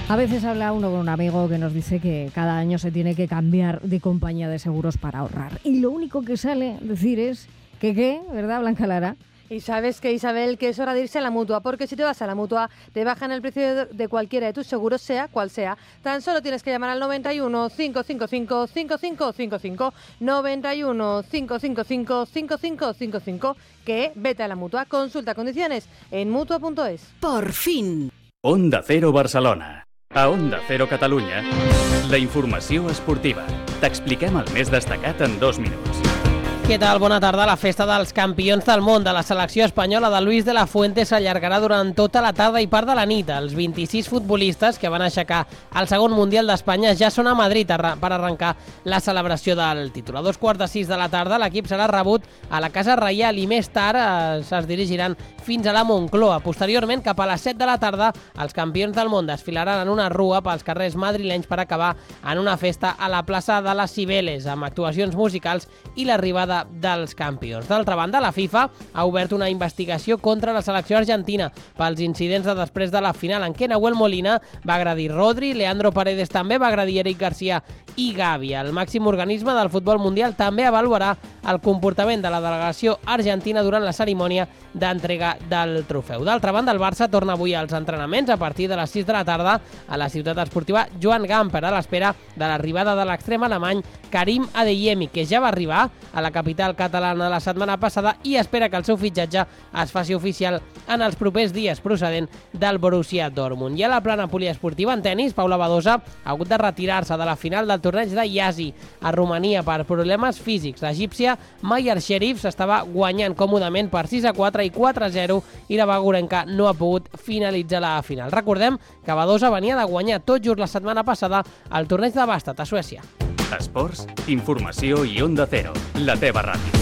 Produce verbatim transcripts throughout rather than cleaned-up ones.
A veces habla uno con un amigo que nos dice que cada año se tiene que cambiar de compañía de seguros para ahorrar. Y lo único que sale decir es que qué, ¿verdad, Blanca Lara? Y sabes que, Isabel, que es hora de irse a la Mutua, porque si te vas a la Mutua te bajan el precio de, de cualquiera de tus seguros, sea cual sea. Tan solo tienes que llamar al noventa y uno, cinco cinco cinco, cinco cinco cinco cinco, noventa y uno, cinco cinco cinco, cinco cinco cinco cinco, que vete a la Mutua. Consulta condiciones en mutua punto es. Por fin. Onda Cero Barcelona. A Onda Cero Catalunya, la informació esportiva. T'expliquem el més destacat en dos minuts. Què tal? Bona tarda. La festa dels campions del món de la selecció espanyola de Luis de la Fuente s'allargarà durant tota la tarda i part de la nit. Els vint-i-sis futbolistes que van aixecar el segon Mundial d'Espanya ja són a Madrid per arrencar la celebració del títol. A dos quarts de sis de la tarda l'equip serà rebut a la Casa Reial i més tard eh, es dirigiran fins a la Moncloa. Posteriorment, cap a les set de la tarda, els campions del món desfilaran en una rua pels carrers madrilenys per acabar en una festa a la plaça de les Cibeles, amb actuacions musicals i l'arribada dels campions. D'altra banda, la FIFA ha obert una investigació contra la selecció argentina pels incidents de després de la final en què Nahuel Molina va agredir Rodri, Leandro Paredes també va agredir Eric García i Gavi. El màxim organisme del futbol mundial també avaluarà el comportament de la delegació argentina durant la cerimònia d'entrega del trofeu. D'altra banda, el Barça torna avui als entrenaments a partir de les sis de la tarda a la ciutat esportiva Joan Gamper, a l'espera de l'arribada de l'extrem alemany Karim Adeyemi, que ja va arribar a la capital catalana la setmana passada i espera que el seu fitxatge es faci oficial en els propers dies procedent del Borussia Dortmund. I a la plana poliesportiva en tenis, Paula Badosa ha hagut de retirar-se de la final del torneig de Iazi a Romania per problemes físics. L'egípcia Mayar Sherif s'estava guanyant còmodament per sis a quatre i quatre a zero i la bagurenca no ha pogut finalitzar la final. Recordem que Badosa venia de guanyar tot just la setmana passada al torneig de bàsquet a Suècia. Esports, informació i Onda Cero, la teva ràdio.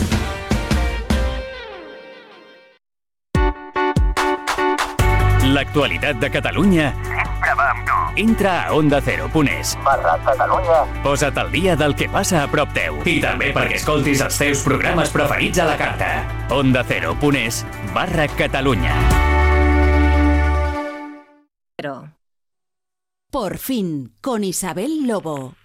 L'actualitat de Catalunya sempre va amb tu. Entra a onda cero punt es barra Catalunya. Posa't al dia del que passa a prop teu. I també perquè escoltis els teus programes preferits a la carta. onda cero punt es barra Catalunya. Por fin, con Isabel Lobo.